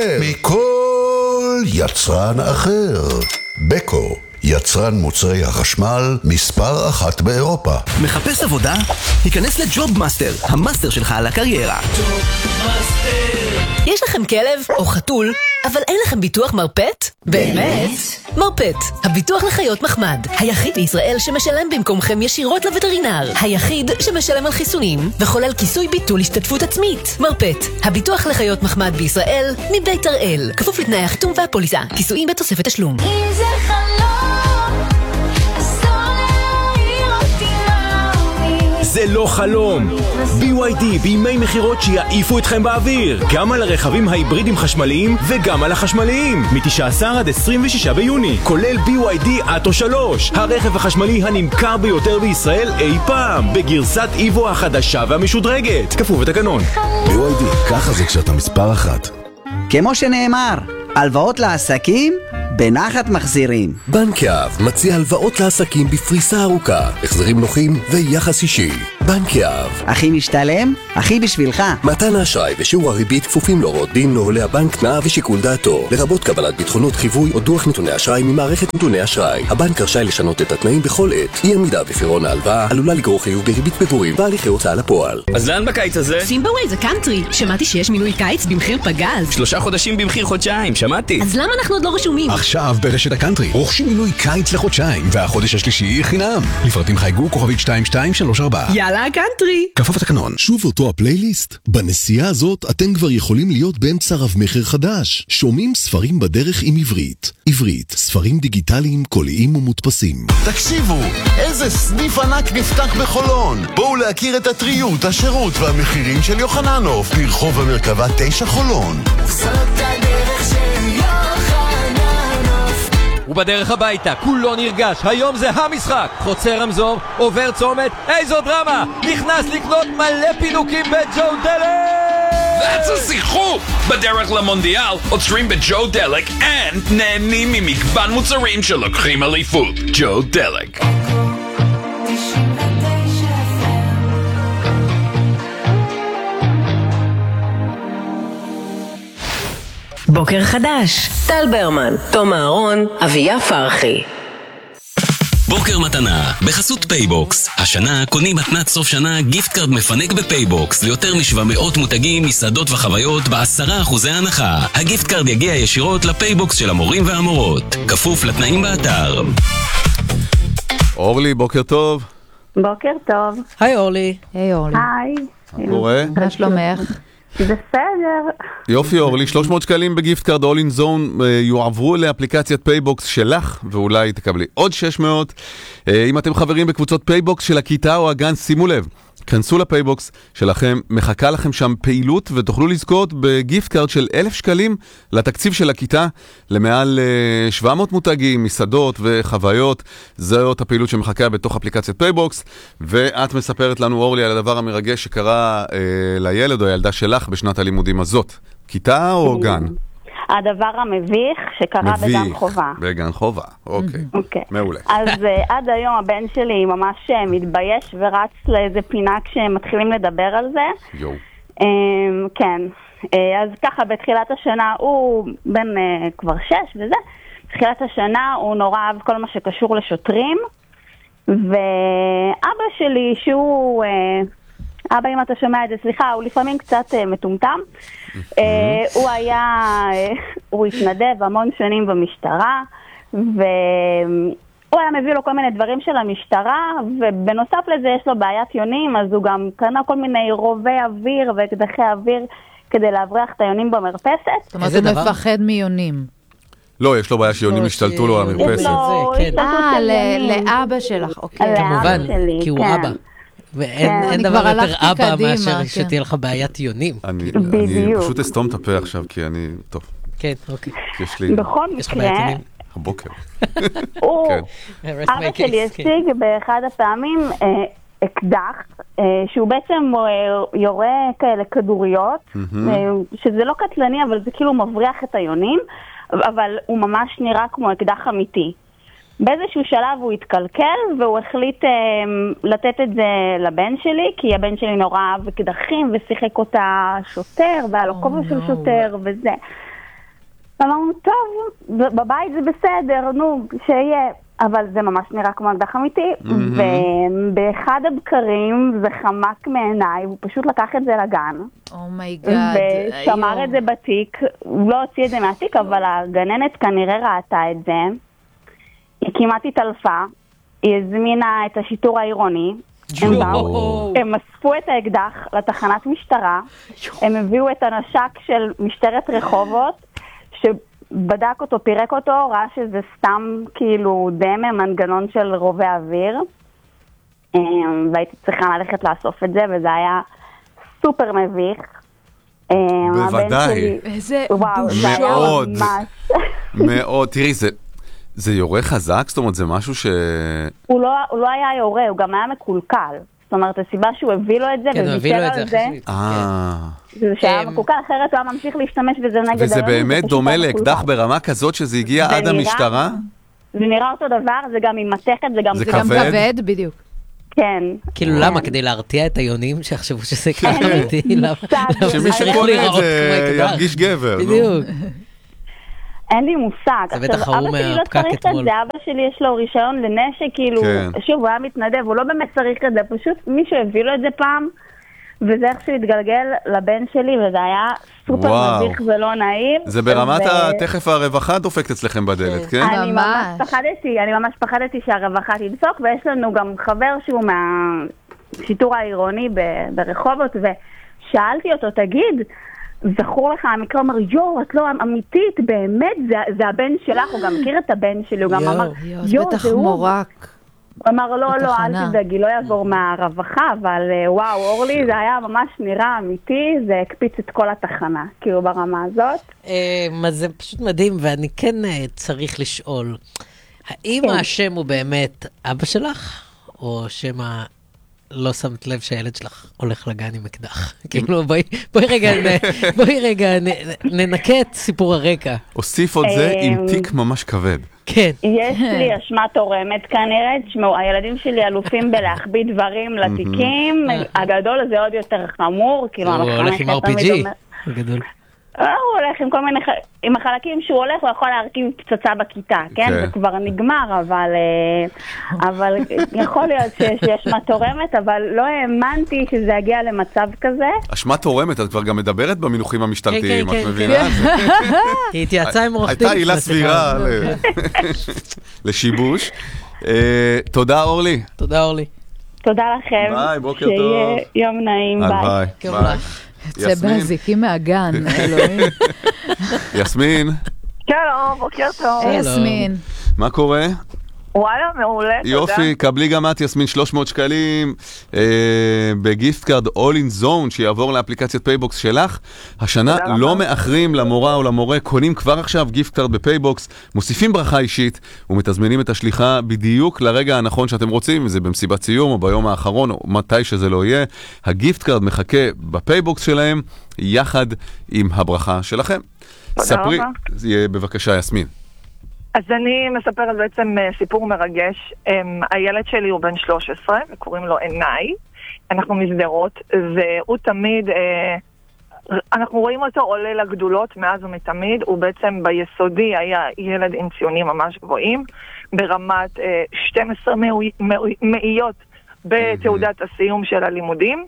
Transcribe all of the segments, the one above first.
אחר, מכל יצרן אחר. בקו, יצרן מוצרי החשמל מספר 1 באירופה. מחפש עבודה? היכנס לג'וב מאסטר, המאסטר שלך על הקריירה. יש לכם כלב או חתול, אבל אין לכם ביטוח מרפט? באמת? מרפט, הביטוח לחיות מחמד, היחיד בישראל שמשלם במקומכם ישירות לווטרינר, היחיד שמשלם על חיסונים וכולל כיסוי ביטול השתתפות עצמית. מרפט, הביטוח לחיות מחמד בישראל, מבית הראל, כפוף לתנאי החיתום והפוליסה, כיסויים בתוספת תשלום. אם זה חלום, אסור להעיר אותי להורים. זה לא חלום. BYD בימי מחירות שיעיפו אתכם באוויר, גם על הרכבים ההיברידים חשמליים וגם על החשמליים, מ-19 עד 26 ביוני, כולל BYD אטו 3, הרכב החשמלי הנמכר ביותר בישראל אי פעם, בגרסת איבו החדשה והמשודרגת, כפוף לתקנון. BYD, ככה זה כשאתה מספר 1. כמו שנאמר, הלוואות לעסקים בנחת מחזירים. בנק יהב מציע הלוואות לעסקים בפריסה ארוכה, החזרים נוחים ויחס אישי. בנק יהב. הכי משתלם, הכי בשבילך. מתן האשראי ושיעור הריבית כפופים להוראות דין נוהלי הבנק, תנאיו ושיקול דעתו, לרבות קבלת ביטחונות חיווי או דוח נתוני אשראי ממערכת נתוני אשראי. הבנק רשאי לשנות את התנאים בכל עת. אי עמידה בפירעון ההלוואה עלולה לגרור חיוב בריבית פיגורים והליכי הוצאה לפועל. אז לאן בקיץ הזה? סימבווי זה קאנטרי, שמעתי שיש מינוי קיץ במחיר פגז. 3 חודשים במחיר חודשיים, שמעתי. אז למה אנחנו עוד לא רשומים? עכשיו ברשת הקאנטרי רוכשים מינוי קיץ לחודשיים והחודש השלישי חינם. לפרטים חייגו כוכבית 2234. יאללה קאנטרי. כפוף התקנון. שוב אותו הפלייליסט? בנסיעה הזאת אתם כבר יכולים להיות באמצע רב מחר חדש. שומעים ספרים בדרך עם עברית. עברית, ספרים דיגיטליים, קוליים ומודפסים. תקשיבו, איזה סניף ענק נפתח בחולון. בואו להכיר את הטריות, השירות והמחירים של יוחננוף ברחוב המרכבה 9 חולון. זאת הדרך של יוחננוף. ובדרך הביתה, כולו נרגש, היום זה המשחק. חוצה רמזור, עובר צומת, איזו דרמה! נכנס לקנות מלא פינוקים בג'ו דלק! That's a שיחוק! בדרך למונדיאל עוצרים בג'ו דלק and נהנים ממגוון מוצרים שלוקחים אליפות. ג'ו דלק. בוקר חדש, טל ברמן, תום אהרון, אביה פרחי. בוקר מתנה, בחסות פייבוקס. השנה קונים מתנת סוף שנה גיפט קארד מפנק בפייבוקס ליותר מ-700 מותגים, מסעדות וחוויות ב10% הנחה. הגיפט קארד יגיע ישירות לפייבוקס של המורים והמורות, כפוף לתנאים באתר. אורלי, בוקר טוב. בוקר טוב. היי אורלי. היי אורלי. היי. מה קורה? מה שלומך? בסדר. יופי אורלי, 300 שקלים בגיפט קארד All in Zone יועברו לאפליקציית פייבוקס שלך, ואולי תקבלי עוד 600. אם אתם חברים בקבוצות פייבוקס של הכיתה או הגן, שימו לב, כנסו לפייבוקס שלכם, מחכה לכם שם פעילות ותוכלו לזכות בגיפט קארד של 1,000 שקלים לתקציב של הכיתה, למעל 700 מותגים, מסעדות וחוויות. זאת הפעילות שמחכה בתוך אפליקציית פייבוקס, ואת מספרת לנו אורלי על הדבר המרגש שקרה לילד או הילדה שלך בשנת הלימודים הזאת. כיתה או גן? הדבר המביך שקרה בגן חובה. בגן חובה, אוקיי. מעולה. אז עד היום הבן שלי ממש מתבייש ורץ לאיזה פינה כשמתחילים לדבר על זה. כן. אז ככה בתחילת השנה הוא בן כבר 6 וזה. בתחילת השנה הוא נורא אהב כל מה שקשור לשוטרים. ואבא שלי שהוא... אבא, אם אתה שומע את זה, סליחה, הוא לפעמים קצת מטומטם. הוא התנדב המון שנים במשטרה, והוא היה מביא לו כל מיני דברים של המשטרה, ובנוסף לזה יש לו בעיית יונים, אז הוא גם קנה כל מיני רובי אוויר ואקדחי אוויר כדי להבריח את היונים במרפסת. זאת אומרת, הוא מפחד מיונים. לא, יש לו בעיה שיונים השתלטו לו על המרפסת. לאבא שלך, אוקיי. כמובן, כי הוא אבא. ואין דבר יותר אבא מאשר שתהיה לך בעיית יונים. אני פשוט אסתום את הפה עכשיו, כי אני... טוב. כן, אוקיי. בכל מקרה... הבוקר. אבא שלי השיג באחד הפעמים אקדח, שהוא בעצם יורה כאלה כדוריות, שזה לא קטלני, אבל זה כאילו מבריח את היונים, אבל הוא ממש נראה כמו אקדח אמיתי. באיזשהו שלב הוא התקלקל, והוא החליט לתת את זה לבן שלי, כי הבן שלי נורא אהב אקדחים, ושיחק אותה שוטר, והיה לו כובע של שוטר, וזה. אמרנו, טוב, בבית זה בסדר, נו, שיהיה. אבל זה ממש נראה כמו אקדח אמיתי, ובאחד הבקרים זה חמק מעיניי, הוא פשוט לקח את זה לגן. אומייגאד. ושמר את זה בתיק, הוא לא הוציא את זה מהתיק, אבל הגננת כנראה ראתה את זה. היא כמעט התעלפה, היא הזמינה את השיטור העירוני, הם אספו את האקדח לתחנת משטרה, הם הביאו את הנשק של משטרת רחובות, בדק אותו, פירק אותו, ראה שזה סתם כאילו דמה, מנגנון של רובה אוויר, והייתי צריכה ללכת לאסוף את זה, וזה היה סופר מביך. בוודאי. איזה מאוד, מאוד. תראי, זה יורה חזק? זאת אומרת, זה משהו ש... הוא לא היה יורה, הוא גם היה מקולקל. זאת אומרת, הסיבה שהוא הביא לו את זה, וויתר על זה, זה שהיה מקולקל, אחרת הוא היה ממשיך להשתמש בזה נגד היונים. וזה באמת דומה לאקדח ברמה כזאת שזה הגיע עד המשטרה? זה נראה אותו דבר, זה גם עם מתכת, זה גם כבד, בדיוק. כן. כאילו למה? כדי להרתיע את היונים שיחשבו שזה כבד? שמי שקונה את זה ירגיש גבר. בדיוק. אין לי מושג. זה בטח ההוא מהפקק אתמול. אבא שלי יש לו רישיון לנשק, כאילו, שוב, הוא היה מתנדב, הוא לא באמת צריך את זה, פשוט מישהו הביא לו את זה פעם, וזה איכשהו התגלגל לבן שלי, וזה היה סופר מביך ולא נעים. זה ברמת תכף הרווחה דופקת אצלכם בדלת, כן? אני ממש פחדתי שהרווחה תדפוק, ויש לנו גם חבר שהוא מהשיטור העירוני ברחובות, ושאלתי אותו, תגיד, זכור לך, המקרה אומר, את לא אמיתית, באמת, זה הבן שלך, הוא גם מכיר את הבן שלי, הוא גם אמר, בטח מורק. הוא אמר, לא, אל תדאגי, לא יעבור מהרווחה, אבל וואו, אורלי, זה היה ממש נראה אמיתי, זה הקפיץ את כל התחנה, כאילו ברמה הזאת. זה פשוט מדהים, ואני כן צריך לשאול, האם השם הוא באמת אבא שלך, או שם לא שמת לב שהילד שלך הולך לגן עם אקדח? כאילו, בואי רגע ננקה את סיפור הרקע. הוסיף עוד זה עם תיק ממש כבד. כן. יש לי אשמה תורמת כנראה, תשמעו, הילדים שלי אלופים בלהחביא דברים לתיקים, הגדול הזה עוד יותר חמור, כאילו, הוא הולך עם RPG, הגדול. הוא הולך עם כל מיני, עם החלקים שהוא הולך, הוא יכול להרכיב פצצה בכיתה, כן? זה כבר נגמר, אבל יכול להיות שיש לי אשמה תורמת, אבל לא האמנתי שזה יגיע למצב כזה. אשמה תורמת, את כבר גם מדברת במינוחים המשטרתיים, את מבינה? היא התייעצה עם עורך דין. הייתה עילה סבירה לשיבוש. תודה אורלי. תודה אורלי. תודה לכם. ביי, בוקר טוב. שיהיה יום נעים, ביי. ביי. יצא בהזיקים מהגן, אלוהים. יסמין. שלום, בוקר טוב. יסמין. מה קורה? וואלה, מעולה, תודה. יופי, קבלי גם את יסמין 300 שקלים בגיפט קארד All in Zone שיעבור לאפליקציית פייבוקס שלך. השנה לא מאחרים למורה או למורה, קונים כבר עכשיו גיפט קארד בפייבוקס, מוסיפים ברכה אישית ומתזמנים את השליחה בדיוק לרגע הנכון שאתם רוצים, זה במסיבת סיום או ביום האחרון או מתי שזה לא יהיה. הגיפט קארד מחכה בפייבוקס שלהם יחד עם הברכה שלכם. ספרי, בבקשה יסמין. אז אני מספרת בעצם סיפור מרגש. הילד שלי הוא בן 13, וקוראים לו עיניי. אנחנו מסדרות, והוא תמיד, אנחנו רואים אותו עולה לגדולות מאז ומתמיד. הוא בעצם ביסודי היה ילד עם ציונים ממש גבוהים, ברמת 12 מאיות בתעודת הסיום של הלימודים,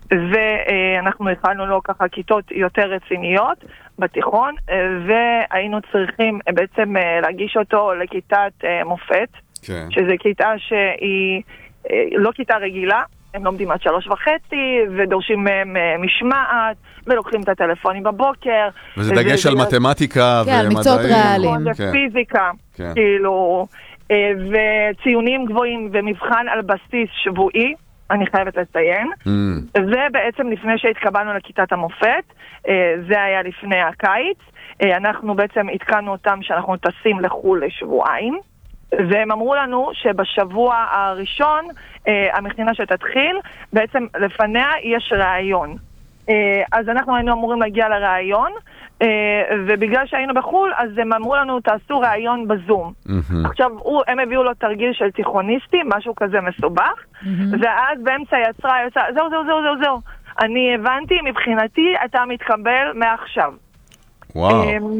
ואנחנו התחלנו לו ככה כיתות יותר רציניות בתיכון, והיינו צריכים בעצם להגיש אותו לכיתת מופת, שזה כיתה שהיא לא כיתה רגילה, הם לומדים עד 3:30 ודורשים מהם משמעת ולוקחים את הטלפונים בבוקר, וזה דגש על מתמטיקה ומדעים ופיזיקה, כאילו, וציונים גבוהים ומבחן על בסיס שבועי, אני חייבת לציין. ובעצם לפני שהתקבלנו לכיתת המופת, זה היה לפני הקיץ, אנחנו בעצם התקנו אותם שאנחנו טסים לחול לשבועיים, והם אמרו לנו שבשבוע הראשון המכינה שתתחיל, בעצם לפניה יש רעיון. אז אנחנו היינו אמורים להגיע לרעיון, ובגלל שהיינו בחול, אז הם אמרו לנו, תעשו רעיון בזום. עכשיו, הם הביאו לו תרגיל של תיכוניסטי, משהו כזה מסובך, ואז באמצע יצרה, זהו. אני הבנתי, מבחינתי, אתה מתקבל מעכשיו. וואו.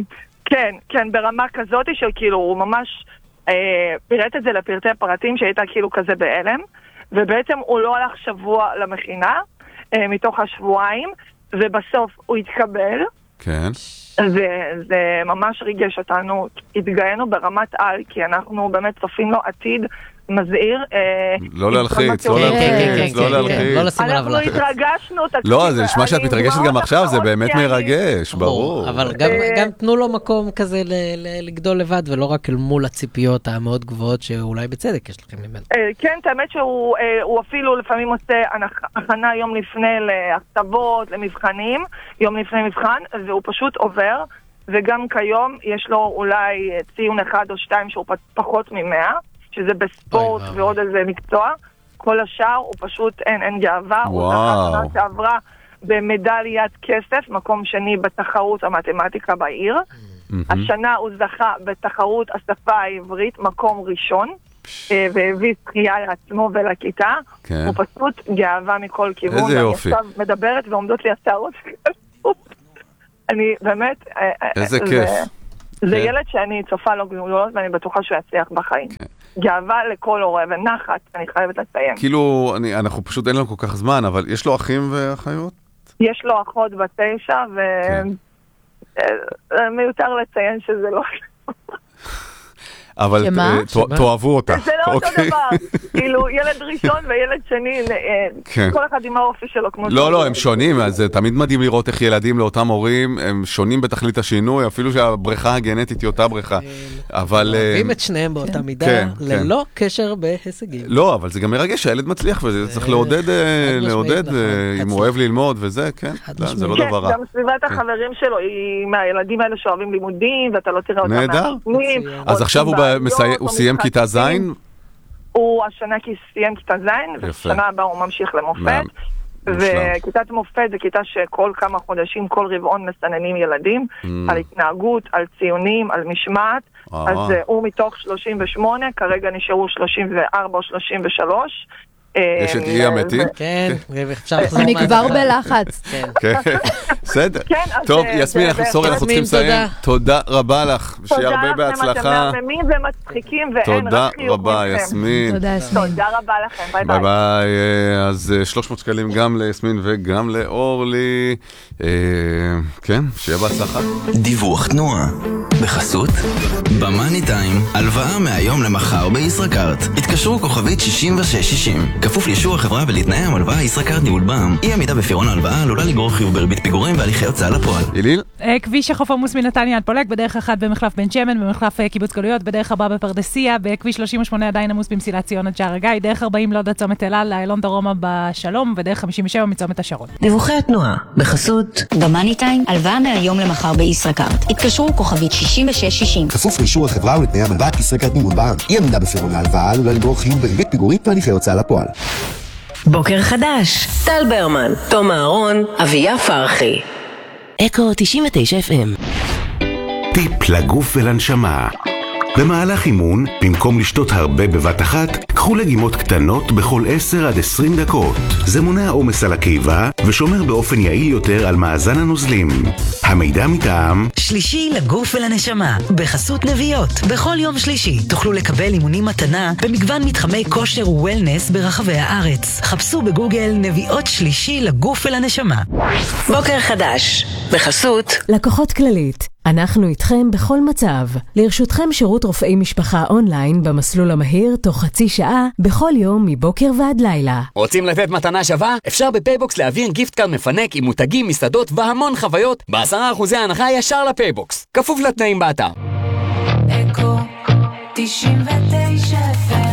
כן, כן, ברמה כזאת שכאילו הוא ממש פירט את זה לפרטי פרטים שהייתה כאילו כזה בהלם, ובעצם הוא לא הלך שבוע למכינה, מתוך השבועיים, ובסוף הוא התקבל. כן. זה ממש ריגש אותנו, התגאינו ברמת על, כי אנחנו באמת צופים לו עתיד מזהיר. לא להלחיץ, לא להלחיץ, לא להלחיץ. אנחנו התרגשנו, לא, זה נשמע שאת מתרגשת גם עכשיו, זה באמת מרגש, ברור. אבל גם תנו לו מקום כזה לגדול לבד, ולא רק אל מול הציפיות המאוד גבוהות, שאולי בצדק יש לכם ממנו. כן, האמת שהוא אפילו לפעמים עושה הכנה יום לפני להכתבות, למבחנים, יום לפני מבחן, והוא פשוט עובר, וגם כיום יש לו אולי ציון 1 או 2 שהוא פחות מ100, שזה בספורט ועוד איזה מקצוע. כל השאר הוא פשוט אין גאווה. הוא זכה שעברה במדליית כסף, מקום שני בתחרות המתמטיקה בעיר. השנה הוא זכה בתחרות השפה העברית, מקום ראשון, והביא זכייה לעצמו ולכיתה. הוא פשוט גאווה מכל כיוון. איזה יופי. אני עכשיו מדברת ועומדות לי השערות. אני באמת... איזה כיף. זה ילד שאני צופה לו גדולות ואני בטוחה שהוא יצליח בחיים. גאווה לכל הורה ונחת, אני חייבת לציין. כאילו, אנחנו פשוט אין לנו כל כך זמן, אבל יש לו אחים ואחיות? יש לו אחות ב9 ומיותר לציין שזה לא... אבל תאהבו אותה. זה לא אותו דבר. כאילו, ילד ראשון וילד שני, כל אחד עם האופי שלו. לא, הם שונים. זה תמיד מדהים לראות איך ילדים לאותם הורים, הם שונים בתכלית השינוי, אפילו שהבריכה הגנטית היא אותה בריכה. אבל... אוהבים את שניהם באותה מידה, ללא קשר בהישגים. לא, אבל זה גם מרגש שהילד מצליח, וזה צריך לעודד, אם הוא אוהב ללמוד וזה, כן. זה לא דבר רע. גם סביבת החברים שלו, היא מהילדים האלה שאוהבים לימודים, ואתה לא תראה אותם מהחסמים. אז עכשיו הוא סיים כיתה ז'? הוא השנה סיים כיתה ז', ושנה הבאה הוא ממשיך למופת. וכיתת מופת זה כיתה שכל כמה חודשים, כל רבעון מסננים ילדים, על התנהגות, על ציונים, על משמעת. אז הוא מתוך 38, כרגע נשארו 34 או 33. יש את אי המתי? כן, אפשר לחזור. אני כבר בלחץ. כן, בסדר. טוב, יסמין, אנחנו צריכים לסיים. תודה רבה לך, ושיהיה הרבה בהצלחה. תודה, אתם מהממים ומצחיקים ואין רק חיובים. תודה רבה, יסמין. תודה, יסמין. תודה רבה לכם, ביי ביי. ביי ביי, אז 300 שקלים גם ליסמין וגם לאורלי. כן, שיהיה בהצלחה. דיווח תנועה. בחסות במאני טיים, הלוואה מהיום למחר בישראכרט. התקשרו כוכבית 6660. כפוף לאישור החברה ולתנאי המלוואה ישראכרט ניהול בע"מ. אי עמידה בפירעון ההלוואה עלולה לגרור חיוב בריבית פיגורים והליכי הוצאה לפועל. איליל? כביש החוף עמוס מנתניה עד פולג, בדרך 1 במחלף בן שמן, במחלף קיבוץ גלויות, בדרך 4 בפרדסיה, בכביש 38 עדיין עמוס במסילת ציון עד שער הגיא, דרך 40 לוד עד צומת אל-על, איילון דרומה בשלום, ודרך 57 מצומת השרון. דיווחי התנועה בחסות במאני טיים, הלוואה מהיום למחר בישראכרט. התקשרו כוכבית 6660. כפוף לאישור החברה ולתנאי המלווה ישראכרט ניהול בע"מ. אי עמידה בפירעון ההלוואה עלולה לגרור חיוב בריבית פיגורים והליכי הוצאה לפועל. בוקר חדש, טל ברמן, תום אהרון, אביה פרחי. אקו 99 FM. טיפ לגוף ולנשמה. במהלך אימון, במקום לשתות הרבה בבת אחת, קחו לגימות קטנות בכל 10 עד 20 דקות. זה מונע עומס על הקיבה ושומר באופן יעיל יותר על מאזן הנוזלים. המידע מטעם שלישי לגוף ולנשמה, בחסות נביעות. בכל יום שלישי תוכלו לקבל אימונים מתנה במגוון מתחמי כושר ווולנס ברחבי הארץ. חפשו בגוגל נביעות שלישי לגוף ולנשמה. בוקר חדש. בחסות לקוחות כללית. אנחנו איתכם בכל מצב. לרשותכם שירות רופאי משפחה אונליין במסלול המהיר תוך חצי שעה, בכל יום מבוקר ועד לילה. רוצים לתת מתנה שווה? אפשר בפייבוקס להעביר גיפט קארד מפנק עם מותגים, מסעדות והמון חוויות ב10% הנחה ישר לפייבוקס. כפוף לתנאים באתר. אקו 99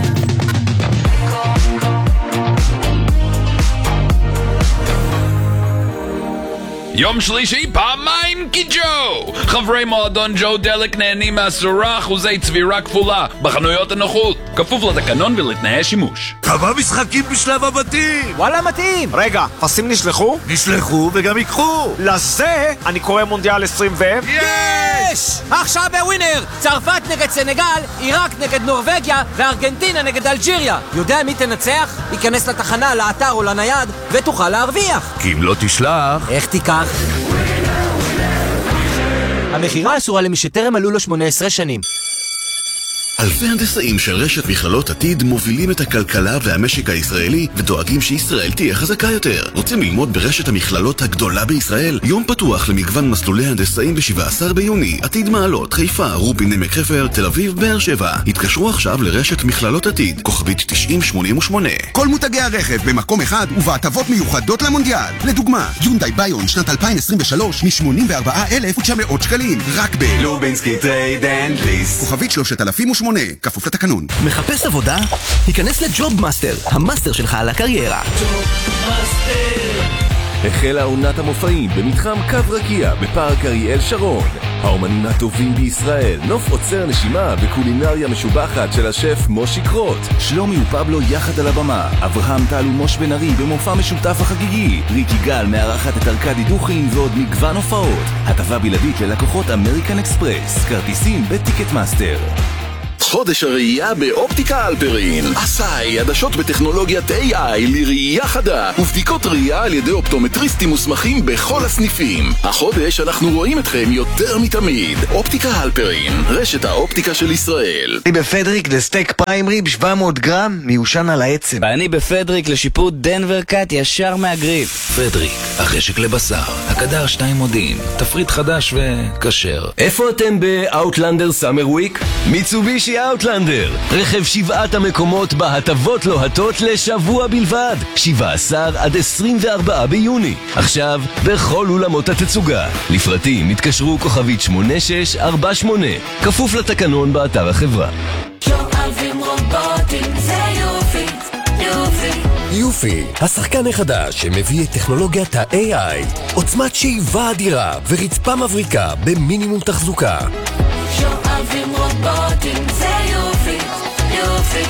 יום שלישי פעמיים כג'ו! חברי מועדון ג'ו דלק נהנים 10% צבירה כפולה בחנויות הנוחות, כפוף לתקנון ולתנאי שימוש. כמה משחקים בשלב הבתים! וואלה מתאים! רגע, פסים נשלחו? נשלחו וגם ייקחו! לזה אני קורא מונדיאל 20 יש! עכשיו בווינר! צרפת נגד סנגל, עיראק נגד נורווגיה וארגנטינה נגד אלג'יריה. יודע מי תנצח? ייכנס לתחנה, לאתר או לנייד ותוכל להרוויח. כי אם לא תשלח... איך תיקח? המחירה אסורה למי שטרם מלאו לו 18 שנים. אלפי הנדסאים של רשת מכללות עתיד מובילים את הכלכלה והמשק הישראלי ודואגים שישראל תהיה חזקה יותר. רוצים ללמוד ברשת המכללות הגדולה בישראל? יום פתוח למגוון מסלולי הנדסאים ב-17 ביוני. עתיד מעלות, חיפה, רובין, עמק חפר, תל אביב, באר שבע. התקשרו עכשיו לרשת מכללות עתיד, כוכבית 9088. כל מותגי הרכב במקום אחד ובהטבות מיוחדות למונדיאל. לדוגמה, יונדאי ביון שנת 2023 מ-84,900 שקלים. רק לובינסקי טרייד אנד ליסט. כוכבית 3008. כפוף לתקנון. מחפש עבודה? היכנס לג'וב מאסטר, המאסטר שלך על הקריירה. החלה עונת המופעים במתחם קו רקיע בפארק אריאל שרון. האומנים הטובים בישראל, נוף עוצר נשימה וקולינריה משובחת של השף מושי קרוט. שלומי ופבלו יחד על הבמה, אברהם טל ומוש בן ארי במופע משותף החגיגי, ריקי גל מארחת את ארקדי דוכין ועוד מגוון הופעות. הטבה בלעדית ללקוחות אמריקן אקספרס, כרטיסים בטיקט מאסטר. חודש הראייה באופטיקה אלפרין. עשאי, עדשות בטכנולוגיית AI לראייה חדה ובדיקות ראייה על ידי אופטומטריסטים מוסמכים בכל הסניפים. החודש אנחנו רואים אתכם יותר מתמיד. אופטיקה אלפרין, רשת האופטיקה של ישראל. אני בפדריק לסטייק פריים ריב 700 גרם מיושן על העצם. ואני בפדריק לשיפוט דנבר קאט ישר מהגריף. פדריק, החשק לבשר, הקדר 2 מודיעין, תפריט חדש וכשר. איפה אתם באוטלנדר סאמר וויק? מיצובישי אוטלנדר, רכב 7 המקומות בהטבות לוהטות לשבוע בלבד, 17 עד 24 ביוני. עכשיו בכל אולמות התצוגה. לפרטים התקשרו כוכבית 8648, כפוף לתקנון באתר החברה. שואבים רובוטים זה יופי, יופי. יופי, השחקן החדש שמביא את טכנולוגיית ה-AI, עוצמת שאיבה אדירה ורצפה מבריקה במינימום תחזוקה. שואבים רובוטים זה יופי, יופי.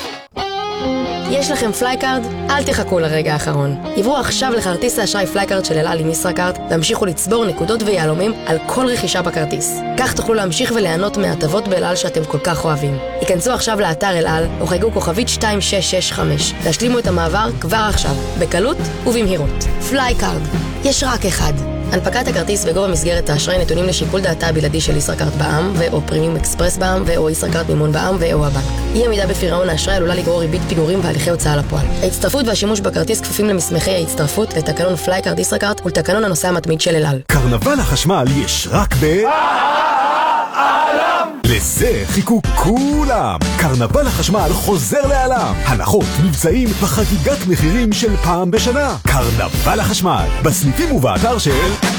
יש לכם פלייקארד? אל תחכו לרגע האחרון. עברו עכשיו לכרטיס האשראי פלייקארד של אל על עם ישראכרט והמשיכו לצבור נקודות ויהלומים על כל רכישה בכרטיס. כך תוכלו להמשיך וליהנות מהטבות באל על שאתם כל כך אוהבים. היכנסו עכשיו לאתר אל על או חייגו כוכבית 2665. תשלימו את המעבר כבר עכשיו, בקלות ובמהירות. פלייקארד, יש רק אחד. הנפקת הכרטיס וגובה מסגרת האשראי נתונים לשיקול דעתה הבלעדי של ישראכרט בע"מ ו/או פרימיום אקספרס בע"מ ו/או ישראכרט מימון בע"מ ו/או הבנק. אי עמידה בפירעון האשראי עלולה לגרור ריבית פיגורים והליכי הוצאה לפועל. ההצטרפות והשימוש בכרטיס כפופים למסמכי ההצטרפות לתקנון פלייקארד ישראכרט ולתקנון הנוסע המתמיד של אל על. קרנבל החשמל יש רק לזה חיכו כולם. קרנבל החשמל חוזר לעלם. הנחות, מבצעים וחגיגת מחירים של פעם בשנה. קרנבל החשמל, בסניפים ובאתר של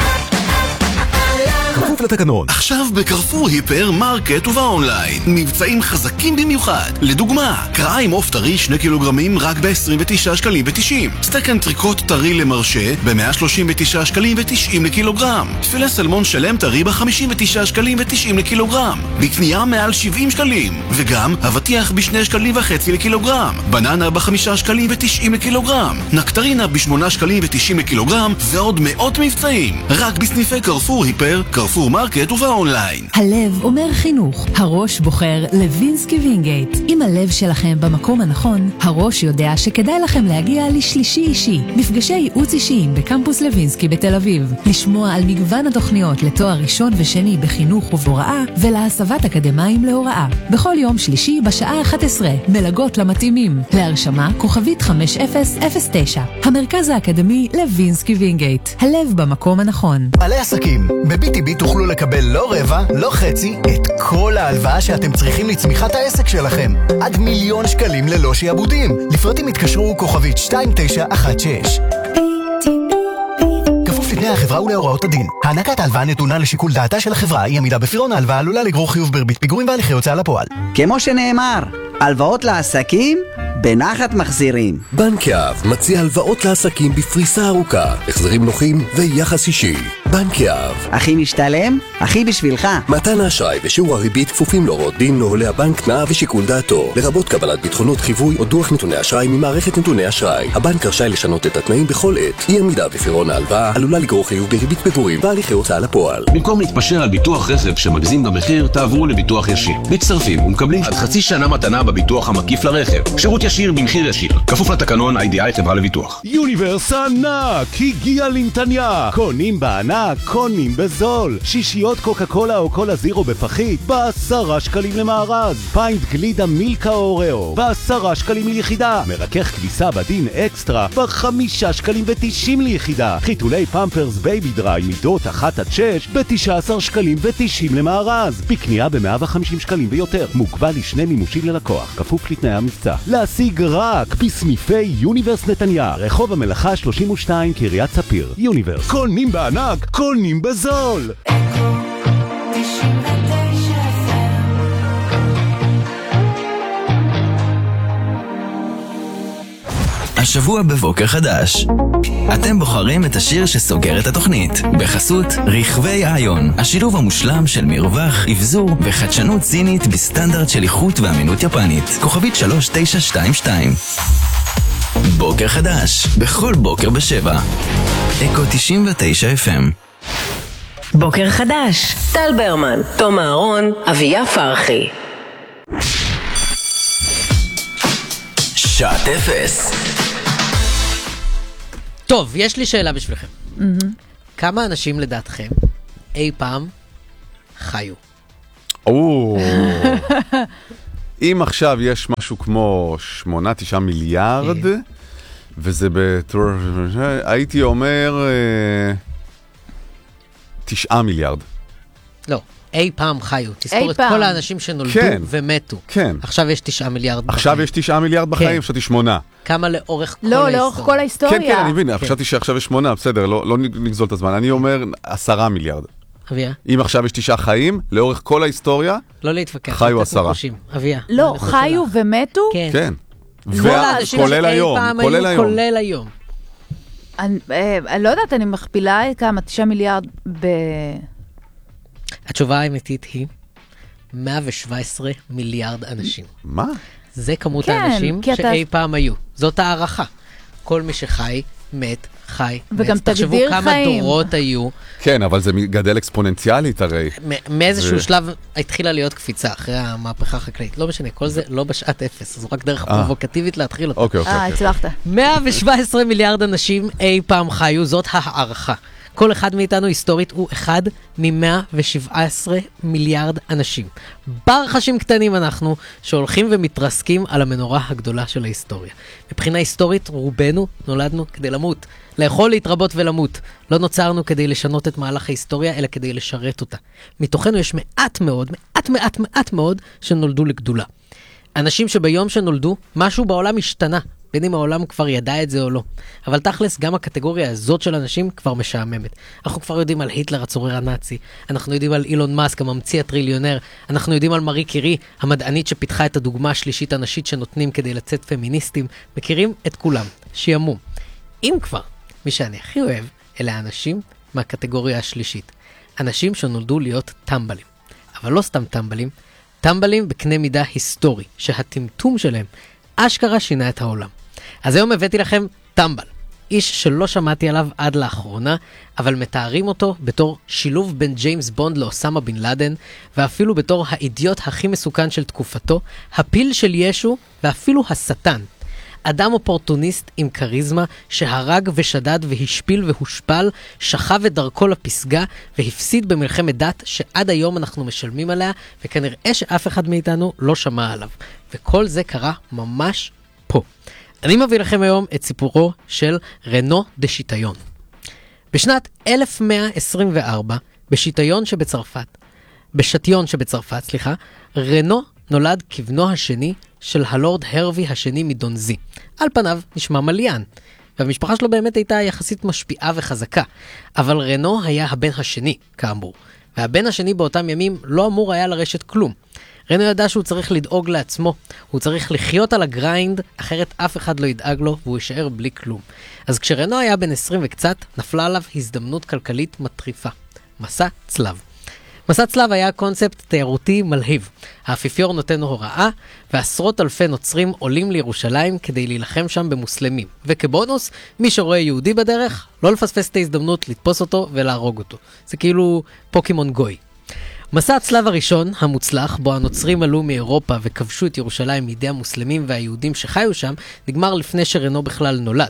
כפוף לתקנון. עכשיו בקרפור היפר מרקט ובאונליין מבצעים חזקים במיוחד. לדוגמה, קרעה עם עוף טרי 2 קילוגרמים רק ב-29 שקלים ו-90. סטייק אנטריקוט טרי למרשה ב-139 שקלים ו-90 לקילוגרם. תפילה סלמון שלם טרי ב-59 שקלים ו-90 לקילוגרם. בקנייה מעל 70 שקלים. וגם אבטיח ב2 שקלים וחצי לקילוגרם. בננה ב5 שקלים ו-90 לקילוגרם. נקטרינה ב8 שקלים ו-90 לקילוגרם. ועוד מאות מבצעים. רק בסניפי קרפור היפר, קרפור מרקט ובאונליין. הלב אומר חינוך, הראש בוחר לוינסקי וינגייט. אם הלב שלכם במקום הנכון, הראש יודע שכדאי לכם להגיע לשלישי אישי, מפגשי ייעוץ אישיים בקמפוס לוינסקי בתל אביב, לשמוע על מגוון התוכניות לתואר ראשון ושני בחינוך ובהוראה ולהסבת אקדמיים להוראה. בכל יום שלישי בשעה 11, מלגות למתאימים. להרשמה כוכבית 5009. המרכז האקדמי לוינסקי וינגייט. הלב במקום הנכון. בעלי עסקים, ב-BTB תוכלו לקבל לא רבע, לא חצי, את כל ההלוואה שאתם צריכים לצמיחת העסק שלכם. עד 1,000,000 שקלים ללא שיעבודים. לפרטים התקשרו כוכבית 2916. כפוף לתנאי החברה ולהוראות הדין. הענקת ההלוואה נתונה לשיקול דעתה של החברה. אי עמידה בפירעון ההלוואה עלולה לגרור חיוב בריבית פיגורים והליכי הוצאה לפועל. כמו שנאמר, הלוואות לעסקים בנחת מחזירים. בנק יהב מציע הלוואות לעסקים בפריסה ארוכה, החזרים נוחים ויחס אישי. בנק יהב. הכי משתלם, הכי בשבילך. מתן האשראי ושיעור הריבית כפופים להוראות דין, נוהלי הבנק, תנאיו ושיקול דעתו, לרבות קבלת ביטחונות חיווי או דוח נתוני אשראי ממערכת נתוני אשראי. הבנק רשאי לשנות את התנאים בכל עת. אי עמידה בפירעון ההלוואה עלולה לגרור חיוב בריבית פיגורים והליכי הוצאה לפועל. במקום להתפשר על ביטוח רכב שמגזים במחיר, תעברו לביטוח ישיר. מצטרפים ומקבלים עד חצי שנה מתנה בביטוח המקיף לרכב. שירות ישיר במחיר ישיר. כפוף לתקנון IDI חברה לביטוח. יוניברס הענק הגיע לנתניה. קונים בענק בענק קונים בזול. שישיות קוקה קולה או קולה זירו בפחית ב10 שקלים למארז. פיינט גלידה מילקה או אוראו ב10 שקלים ליחידה. מרכך כביסה בדין אקסטרה ב5 שקלים ו90 ליחידה. חיתולי פמפרס בייבי דריי מידות 1-6 ב19 שקלים ו90 למארז. בקנייה ב150 שקלים ויותר. מוגבל לשני מימושים ללקוח. כפוף לתנאי המבצע. להשיג רק בסניפי יוניברס נתניה. רחוב המלאכה 32 קריית ספיר. יוניברס. קונים בענק, קונים בזול. השבוע בבוקר חדש. אתם בוחרים את השיר שסוגר את התוכנית. בחסות רכבי איון. השילוב המושלם של מרווח, אבזור וחדשנות סינית בסטנדרט של איכות ואמינות יפנית. כוכבית 3922. בוקר חדש. בכל בוקר ב7. אקו 99 FM. בוקר חדש. טל ברמן, תום אהרון, אביה פרחי. שעת אפס. טוב, יש לי שאלה בשבילכם. כמה אנשים לדעתכם אי פעם חיו? אם עכשיו יש משהו כמו 8-9 מיליארד, וזה בטור... הייתי אומר 9 מיליארד. לא, אי פעם חיו. תספור את כל האנשים שנולדו ומתו. כן. עכשיו יש 9 מיליארד בחיים. עכשיו יש 9 מיליארד בחיים, חשבתי 8. כמה לאורך כל ההיסטוריה? לא, לאורך כל ההיסטוריה. כן, אני מבין, חשבתי שעכשיו יש 8, בסדר, לא נגזול את הזמן. אני אומר 10 מיליארד. אביה? אם עכשיו יש 9 חיים, לאורך כל ההיסטוריה, לא להתווכח. חיו 10. אביה? לא, חיו ומתו? כן. כולל היום. כולל היום. אני לא יודעת, אני מכפילה כמה, 9 מיליארד התשובה האמיתית היא 117 מיליארד אנשים. מה? זה כמות האנשים שאי פעם היו. זאת הערכה. כל מי שחי, מת, חי. וגם תגדיר חיים. תחשבו כמה דורות היו. כן, אבל זה גדל אקספוננציאלית הרי. מאיזשהו שלב התחילה להיות קפיצה אחרי המהפכה החקלאית. לא משנה, כל זה לא בשעת אפס. זו רק דרך פרובוקטיבית להתחיל אותה. אוקיי. הצלחת. 117 מיליארד אנשים אי פעם חיו, זאת הערכה. כל אחד מאיתנו היסטורית הוא אחד מ-117 מיליארד אנשים. ברחשים קטנים אנחנו שהולכים ומתרסקים על המנורה הגדולה של ההיסטוריה. מבחינה היסטורית רובנו נולדנו כדי למות, לאכול, להתרבות ולמות. לא נוצרנו כדי לשנות את מהלך ההיסטוריה אלא כדי לשרת אותה. מתוכנו יש מעט מאוד שנולדו לגדולה. אנשים שביום שנולדו משהו בעולם השתנה. בין אם העולם כבר ידע את זה או לא. אבל תכלס, גם הקטגוריה הזאת של אנשים כבר משעממת. אנחנו כבר יודעים על היטלר הצורר הנאצי, אנחנו יודעים על אילון מאסק, הממציא הטריליונר, אנחנו יודעים על מארי קירי, המדענית שפיתחה את הדוגמה השלישית הנשית שנותנים כדי לצאת פמיניסטים, מכירים את כולם, שימו. אם כבר, מי שאני הכי אוהב, אלה האנשים מהקטגוריה השלישית. אנשים שנולדו להיות טמבלים. אבל לא סתם טמבלים, טמבלים בקנה מידה היסטורי, שהטמטום שלהם אשכרה שינה את העולם. אז היום הבאתי לכם טמבל, איש שלא שמעתי עליו עד לאחרונה, אבל מתארים אותו בתור שילוב בין ג'יימס בונד לאוסמה בן לאדן, ואפילו בתור האידיוט הכי מסוכן של תקופתו, הפיל של ישו, ואפילו השטן. אדם אופורטוניסט עם קריזמה שהרג ושדד והשפיל והושפל, שכב את דרכו לפסגה והפסיד במלחמת דת שעד היום אנחנו משלמים עליה, וכנראה שאף אחד מאיתנו לא שמע עליו. וכל זה קרה ממש פה. אני מביא לכם היום את סיפורו של רנו דה שיטיון. בשנת 1124, בשטיון שבצרפת, רנו נולד כבנו השני של הלורד הרווי השני מדונזי. על פניו נשמע מליאן, והמשפחה שלו באמת הייתה יחסית משפיעה וחזקה, אבל רנו היה הבן השני, כאמור. והבן השני באותם ימים לא אמור היה לרשת כלום. רנו ידע שהוא צריך לדאוג לעצמו, הוא צריך לחיות על הגריינד, אחרת אף אחד לא ידאג לו והוא יישאר בלי כלום. אז כשרנו היה בן 20 וקצת, נפלה עליו הזדמנות כלכלית מטריפה. מסע צלב. מסע צלב היה קונספט תיירותי מלהיב. האפיפיור נותן הוראה, ועשרות אלפי נוצרים עולים לירושלים כדי להילחם שם במוסלמים. וכבונוס, מי שרואה יהודי בדרך, לא לפספס את ההזדמנות לתפוס אותו ולהרוג אותו. זה כאילו פוקימון גוי. מסע הצלב הראשון, המוצלח, בו הנוצרים עלו מאירופה וכבשו את ירושלים מידי המוסלמים והיהודים שחיו שם, נגמר לפני שרנו בכלל נולד.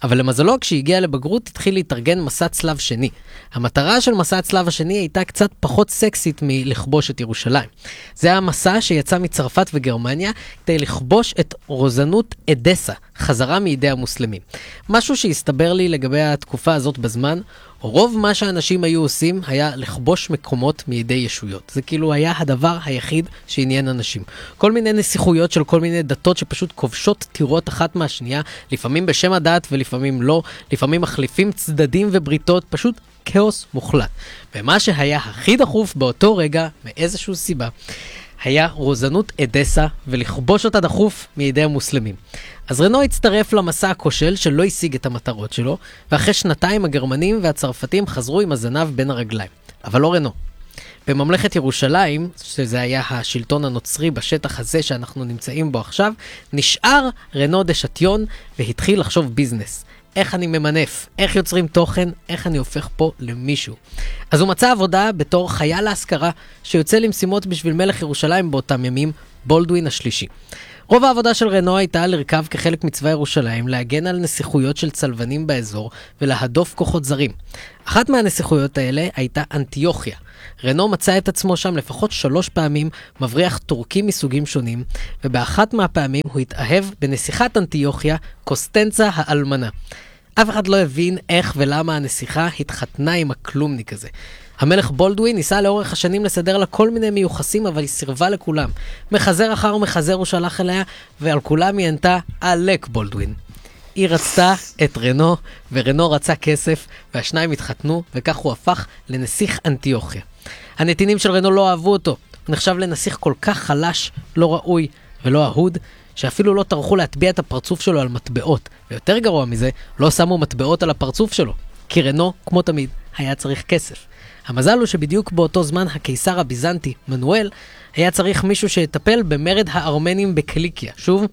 אבל למזלו, כשהגיע לבגרות, התחיל להתארגן מסע צלב שני. המטרה של מסע הצלב השני הייתה קצת פחות סקסית מלכבוש את ירושלים. זה היה מסע שיצא מצרפת וגרמניה כדי לכבוש את רוזנות אדסה, חזרה מידי המוסלמים. משהו שהסתבר לי לגבי התקופה הזאת בזמן, רוב מה שאנשים היו עושים היה לכבוש מקומות מידי ישויות. זה כאילו היה הדבר היחיד שעניין אנשים. כל מיני נסיכויות של כל מיני דתות שפשוט כובשות טירות אחת מהשנייה, לפעמים בשם הדת ולפעמים לא, לפעמים מחליפים צדדים ובריתות, פשוט כאוס מוחלט. ומה שהיה הכי דחוף באותו רגע, מאיזשהו סיבה, היה רוזנות אדסה ולכבוש אותה דחוף מידי המוסלמים. אז רנו הצטרף למסע הכושל שלא השיג את המטרות שלו, ואחרי שנתיים הגרמנים והצרפתים חזרו עם הזנב בין הרגליים. אבל לא רנו. בממלכת ירושלים, שזה היה השלטון הנוצרי בשטח הזה שאנחנו נמצאים בו עכשיו, נשאר רנו דה שטיון והתחיל לחשוב ביזנס. איך אני ממנף, איך יוצרים תוכן, איך אני הופך פה למישהו. אז הוא מצא עבודה בתור חייל להשכרה שיוצא למשימות בשביל מלך ירושלים באותם ימים, בולדווין השלישי. רוב העבודה של רנו הייתה לרכב כחלק מצבא ירושלים, להגן על נסיכויות של צלבנים באזור ולהדוף כוחות זרים. אחת מהנסיכויות האלה הייתה אנטיוכיה. רנו מצא את עצמו שם לפחות 3 פעמים, מבריח טורקים מסוגים שונים, ובאחת מהפעמים הוא התאהב בנסיכת אנטיוכיה, קוסטנצה האלמנה. אף אחד לא הבין איך ולמה הנסיכה התחתנה עם הכלומניק הזה. המלך בולדווין ניסה לאורך השנים לסדר לה כל מיני מיוחסים, אבל היא סירבה לכולם. מחזר אחר מחזר הוא שלח אליה, ועל כולם היא ענתה עלק בולדווין. היא רצתה את רנו, ורנו רצה כסף, והשניים התחתנו, וכך הוא הפך לנסיך אנטיוכיה. הנתינים של רנו לא אהבו אותו. הוא נחשב לנסיך כל כך חלש, לא ראוי ולא אהוד, שאפילו לא טרחו להטביע את הפרצוף שלו על מטבעות. ויותר גרוע מזה, לא שמו מטבעות על הפרצוף שלו. כי רנו, כמו תמיד, היה צריך כסף. המזל הוא שבדיוק באותו זמן הקיסר הביזנטי, מנואל, היה צריך מישהו שיטפל במרד הארמנים בקליקיה. שוב,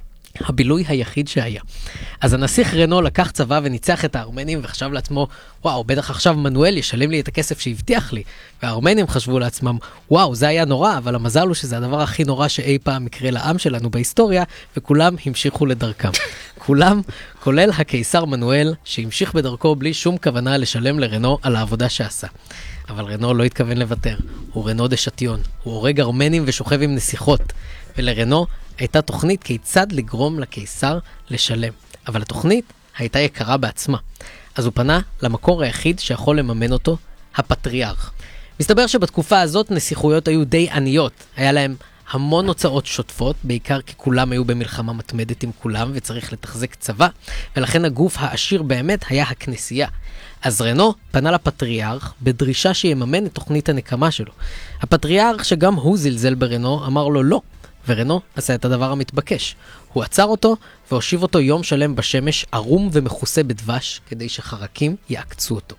הבילוי היחיד שהיה. אז הנסיך רנו לקח צבא וניצח את הארמנים וחשב לעצמו, וואו, בטח עכשיו מנואל ישלם לי את הכסף שהבטיח לי. והארמנים חשבו לעצמם, וואו, זה היה נורא, אבל המזל הוא שזה הדבר הכי נורא שאי פעם יקרה לעם שלנו בהיסטוריה, וכולם המשיכו לדרכם. כולם, כולל הקיסר מנואל, שהמשיך בדרכו בלי שום כוונה לשלם לרנו על העבודה שעשה. אבל רנו לא התכוון לוותר. הוא רנו דה שטיון. הוא הורג ארמנים ושוכב עם נסיכות. ולרנו הייתה תוכנית כיצד לגרום לקיסר לשלם. אבל התוכנית הייתה יקרה בעצמה. אז הוא פנה למקור היחיד שיכול לממן אותו, הפטריארך. מסתבר שבתקופה הזאת נסיכויות היו די עניות. היה להם המון הוצאות שוטפות, בעיקר כי כולם היו במלחמה מתמדת עם כולם וצריך לתחזק צבא, ולכן הגוף העשיר באמת היה הכנסייה. אז רנו פנה לפטריארך בדרישה שיממן את תוכנית הנקמה שלו. הפטריארך, שגם הוא זלזל ברנו, אמר לו לא, ורנו עשה את הדבר המתבקש. הוא עצר אותו והושיב אותו יום שלם בשמש, ערום ומכוסה בדבש, כדי שחרקים יעקצו אותו.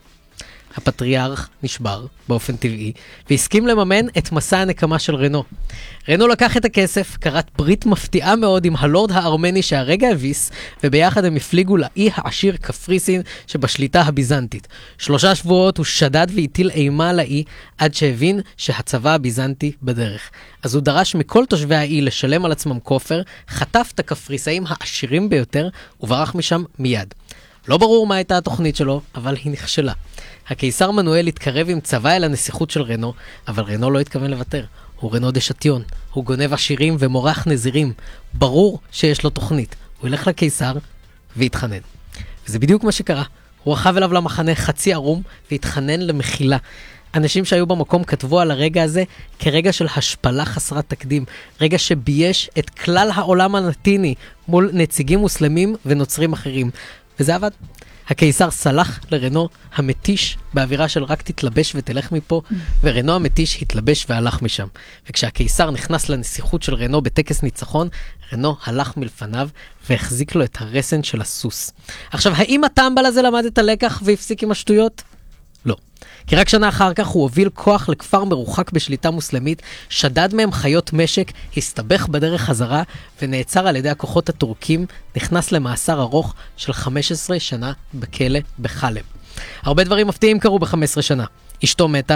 הפטריארך נשבר באופן טבעי, והסכים לממן את מסע הנקמה של רנו. רנו לקח את הכסף, קראת ברית מפתיעה מאוד עם הלורד הארמני שהרגע הביס, וביחד הם הפליגו לאי העשיר קפריסין שבשליטה הביזנטית. 3 שבועות הוא שדד והטיל אימה על האי, עד שהבין שהצבא הביזנטי בדרך. אז הוא דרש מכל תושבי האי לשלם על עצמם כופר, חטף את הקפריסאים העשירים ביותר, וברח משם מיד. לא ברור מה הייתה התוכנית שלו, אבל היא נכשלה. הקיסר מנואל התקרב עם צבא אל הנסיכות של רנו, אבל רנו לא התכוון לוותר. הוא רנו דה שטיון, הוא גונב עשירים ומורח נזירים. ברור שיש לו תוכנית. הוא ילך לקיסר והתחנן. וזה בדיוק מה שקרה. הוא רכב אליו למחנה חצי ערום והתחנן למחילה. אנשים שהיו במקום כתבו על הרגע הזה כרגע של השפלה חסרת תקדים. רגע שבייש את כלל העולם הנתיני מול נציגים מוסלמים ונוצרים אחרים. וזה עבד. הקיסר סלח לרנו המתיש באווירה של רק תתלבש ותלך מפה, ורנו המתיש התלבש והלך משם. וכשהקיסר נכנס לנסיכות של רנו בטקס ניצחון, רנו הלך מלפניו והחזיק לו את הרסן של הסוס. עכשיו, האם הטמבל הזה למד את הלקח והפסיק עם השטויות? לא. כי רק שנה אחר כך הוא הוביל כוח לכפר מרוחק בשליטה מוסלמית, שדד מהם חיות משק, הסתבך בדרך חזרה, ונעצר על ידי הכוחות הטורקים, נכנס למאסר ארוך של 15 שנה בכלא בחלב. הרבה דברים מפתיעים קרו ב-15 שנה. אשתו מתה,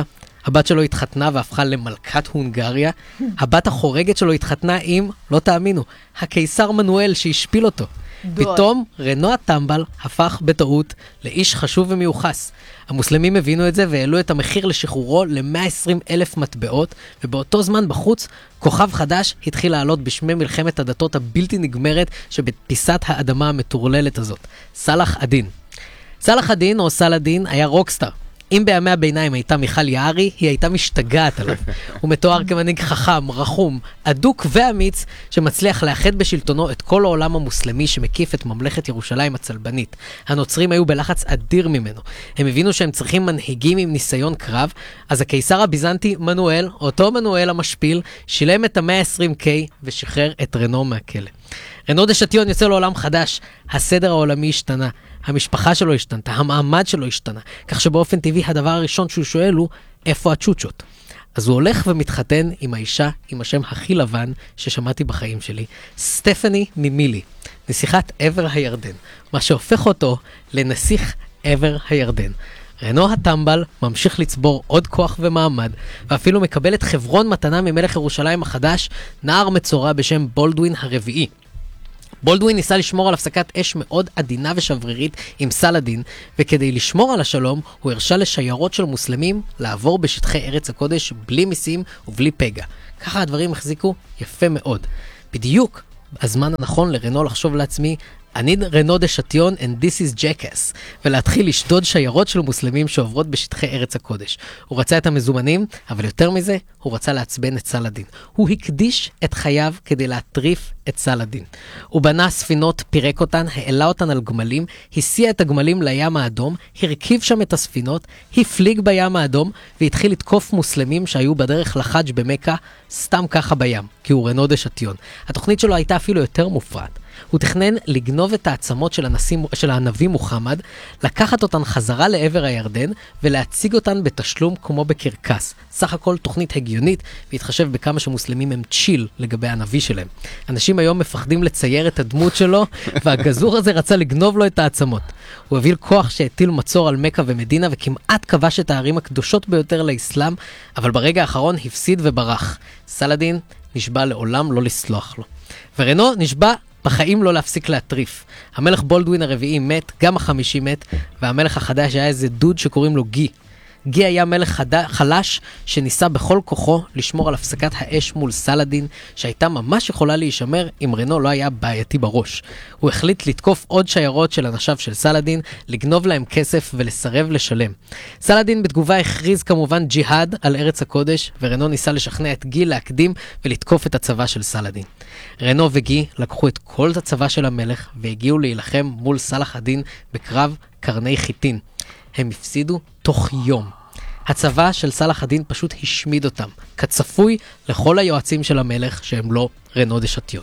הבת שלו התחתנה והפכה למלכת הונגריה. הבת החורגת שלו התחתנה עם, לא תאמינו, הקיסר מנואל שהשפיל אותו. פתאום רנו הטמבל הפך בטעות לאיש חשוב ומיוחס. המוסלמים הבינו את זה והעלו את המחיר לשחרורו ל-120,000 מטבעות, ובאותו זמן בחוץ כוכב חדש התחיל לעלות בשמי מלחמת הדתות הבלתי נגמרת שבפיסת האדמה המטורללת הזאת. סלאח א-דין. סלאח א-דין או סלאדין היה רוקסטאר. אם בימי הביניים הייתה מיכל יערי, היא הייתה משתגעת עליו. הוא מתואר כמנהיג חכם, רחום, אדוק ואמיץ, שמצליח לאחד בשלטונו את כל העולם המוסלמי שמקיף את ממלכת ירושלים הצלבנית. הנוצרים היו בלחץ אדיר ממנו. הם הבינו שהם צריכים מנהיגים עם ניסיון קרב, אז הקיסר הביזנטי מנואל, אותו מנואל המשפיל, שילם את ה-120K ושחרר את רנו מהכלא. רנו דה שטיון יוצא לעולם חדש, הסדר העולמי השתנה, המשפחה שלו השתנתה, המעמד שלו השתנה, כך שבאופן טבעי הדבר הראשון שהוא שואל הוא, איפה הצ'וצ'ות? אז הוא הולך ומתחתן עם האישה עם השם הכי לבן ששמעתי בחיים שלי, סטפני ממילי, נסיכת עבר הירדן, מה שהופך אותו לנסיך עבר הירדן. רנו הטמבל ממשיך לצבור עוד כוח ומעמד, ואפילו מקבל את חברון מתנה ממלך ירושלים החדש, נער מצורע בשם בולדווין הרביעי. בולדווין ניסה לשמור על הפסקת אש מאוד עדינה ושברירית עם סלאדין, וכדי לשמור על השלום הוא הרשה לשיירות של מוסלמים לעבור בשטחי ארץ הקודש בלי מיסים ובלי פגע. ככה הדברים החזיקו יפה מאוד. בדיוק הזמן הנכון לרנו לחשוב לעצמי, אני רנו דה שטיון and this is jackass, ולהתחיל לשדוד שיירות של מוסלמים שעוברות בשטחי ארץ הקודש. הוא רצה את המזומנים, אבל יותר מזה, הוא רצה לעצבן את סלאדין. הוא הקדיש את חייו כדי להטריף את סלאדין. הוא בנה ספינות, פירק אותן, העלה אותן על גמלים, הסיע את הגמלים לים האדום, הרכיב שם את הספינות, הפליג בים האדום, והתחיל לתקוף מוסלמים שהיו בדרך לחאג' במכה, סתם ככה בים, כי הוא רנו דה שטיון. התוכנית שלו הייתה אפילו יותר מופרעת. הוא תכנן לגנוב את העצמות של הנביא מוחמד, לקחת אותן חזרה לעבר הירדן ולהציג אותן בתשלום כמו בקרקס. סך הכל תוכנית הגיונית, והתחשב בכמה שמוסלמים הם צ'יל לגבי הנביא שלהם. אנשים היום מפחדים לצייר את הדמות שלו, והגזור הזה רצה לגנוב לו את העצמות. הוא הוביל כוח שהטיל מצור על מכה ומדינה, וכמעט כבש את הערים הקדושות ביותר לאסלאם, אבל ברגע האחרון הפסיד וברח. סלאדין נשבע לעולם לא לסלוח לו. ורנו נשבע בחיים לא להפסיק להטריף. המלך בולדווין הרביעי מת, גם החמישי מת, והמלך החדש היה איזה דוד שקוראים לו גי. גי היה מלך חלש שניסה בכל כוחו לשמור על הפסקת האש מול סלאדין, שהייתה ממש יכולה להישמר אם רנו לא היה בעייתי בראש. הוא החליט לתקוף עוד שיירות של אנשיו של סלאדין, לגנוב להם כסף ולסרב לשלם. סלאדין בתגובה הכריז כמובן ג'יהאד על ארץ הקודש, ורנו ניסה לשכנע את גי להקדים ולתקוף את הצבא של סלאדין. רנו וגי לקחו את כל הצבא של המלך והגיעו להילחם מול סלאח א-דין בקרב קרני חיטין. הם הפסידו תוך יום. הצבא של סלאח א-דין פשוט השמיד אותם, כצפוי לכל היועצים של המלך שהם לא רנו דה שטיון.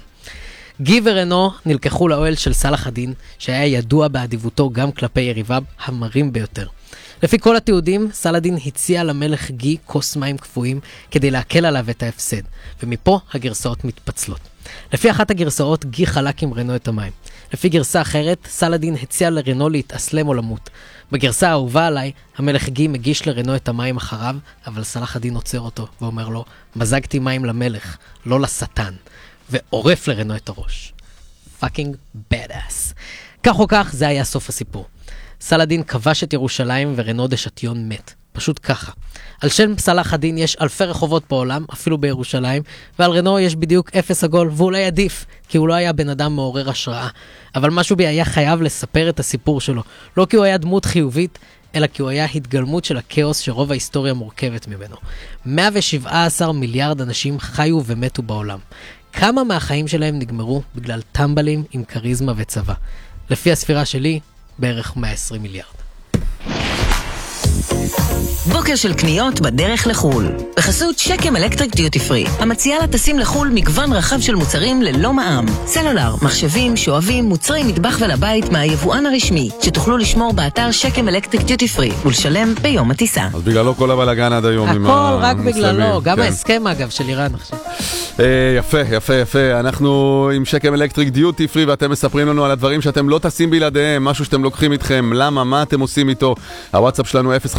גי ורנו נלקחו לאוהל של סלאח א-דין, שהיה ידוע באדיבותו גם כלפי יריביו המרים ביותר. לפי כל התיעודים, סלאדין הציע למלך גי כוס מים קפואים כדי להקל עליו את ההפסד, ומפה הגרסאות מתפצלות. לפי אחת הגרסאות, גי חלק עם רנו את המים. לפי גרסה אחרת, סלאדין הציע לרנו להתאסלם או למות. בגרסה האהובה עליי, המלך גי מגיש לרנו את המים אחריו, אבל סלאח א-דין עוצר אותו ואומר לו, מזגתי מים למלך, לא לשטן, ועורף לרנו את הראש. פאקינג בדאס. כך או כך, זה היה סוף הסיפור. סלאדין כבש את ירושלים ורנו דה שטיון מת. פשוט ככה. על שם סלאח א-דין יש אלפי רחובות בעולם, אפילו בירושלים, ועל רנו יש בדיוק 0 עגול, ואולי עדיף, כי הוא לא היה בן אדם מעורר השראה. אבל משהו בי היה חייב לספר את הסיפור שלו. לא כי הוא היה דמות חיובית, אלא כי הוא היה התגלמות של הכאוס שרוב ההיסטוריה מורכבת ממנו. 117 מיליארד אנשים חיו ומתו בעולם. כמה מהחיים שלהם נגמרו בגלל טמבלים עם קריזמה וצבא? לפי הספירה שלי, בערך 120 מיליארד. בוקר של קניות בדרך לחול. בחסות שקם אלקטריק דיוטי פרי, המציעה לטסים לחול מגוון רחב של מוצרים ללא מע"מ. סלולר, מחשבים, שואבים, מוצרי מטבח ולבית מהיבואן הרשמי, שתוכלו לשמור באתר שקם אלקטריק דיוטי פרי ולשלם ביום הטיסה. אז בגללו כל הבלגן עד היום עם הכל רק בגללו, גם ההסכם אגב של איראן עכשיו. יפה, יפה, יפה. אנחנו עם שקם אלקטריק דיוטי פרי, ואתם מספרים לנו על הדברים שאתם לא טסים בלעדיהם, משהו שאתם לוקחים איתכם, למה, מה אתם עושים איתו. הוואטסאפ שלנו 054-999-4399,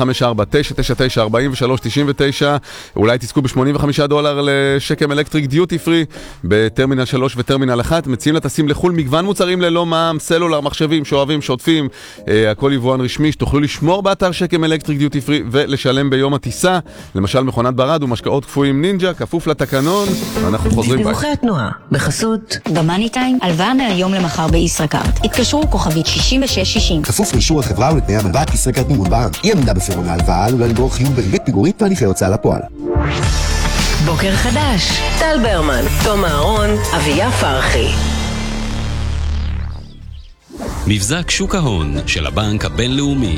אולי תזכו $85 לשקם אלקטריק דיוטי פרי, בטרמינל 3 וטרמינל 1, מציעים לטסים לחול מגוון מוצרים ללא מע"מ, סלולר, מחשבים, שואבים, שוטפים, הכל יבואן רשמי, שתוכלו לשמור באתר שקם אלקטריק דיוטי פרי ולשלם ביום הטיסה, למשל מכונת ברד ומשקאות קפואים נינג'ה, כפוף לתקנון. אנחנו חוזרים ביי. דיווחי התנועה, בחסות במאני טיים, הלוואה מהיום למחר בישראכרט. התקשרו כוכבית 6660. כפוף לאישור החברה ולתנאי המבט ישראכרט ניהול בנק. אי עמידה בפירעון ההלוואה עלולה לגרור חיוב בריבית פיגורית והליכי הוצאה לפועל. בוקר חדש, טל ברמן, תום אהרון, אביה פרחי. מבזק שוק ההון של הבנק הבינלאומי.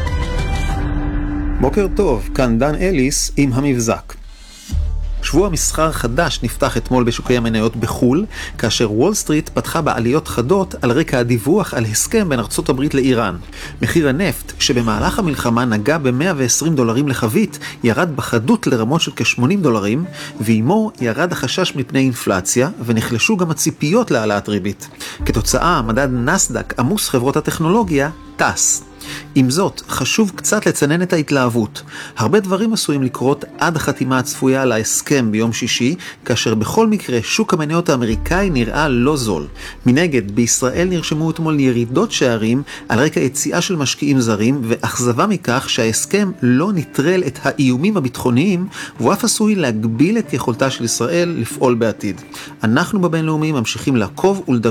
בוקר טוב, כאן דן אליס עם המבזק. שבוע מסחר חדש נפתח אתמול בשוקי המניות בחול, כאשר וול סטריט פתחה בעליות חדות על רקע הדיווח על הסכם בין ארצות הברית לאיראן. מחיר הנפט, שבמהלך המלחמה נגע ב$120 לחבית, ירד בחדות לרמות של כ$80, ועימו ירד החשש מפני אינפלציה, ונחלשו גם הציפיות להעלאת ריבית. כתוצאה, מדד נסדק עמוס חברות הטכנולוגיה טס. עם זאת, חשוב קצת לצנן את ההתלהבות. הרבה דברים עשויים לקרות עד החתימה הצפויה על ההסכם ביום שישי, כאשר בכל מקרה שוק המניות האמריקאי נראה לא זול. מנגד, בישראל נרשמו אתמול ירידות שערים על רקע יציאה של משקיעים זרים, ואכזבה מכך שההסכם לא נטרל את האיומים הביטחוניים, והוא אף עשוי להגביל את יכולתה של ישראל לפעול בעתיד. אנחנו בבינלאומי ממשיכים לעקוב ולדווח